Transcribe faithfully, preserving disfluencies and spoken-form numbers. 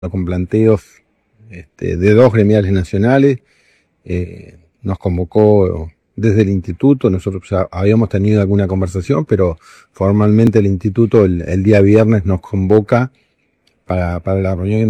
con planteos este, de dos gremiales nacionales. Eh, nos convocó desde el instituto, nosotros ya habíamos tenido alguna conversación, pero formalmente el instituto el, el día viernes nos convoca para, para la reunión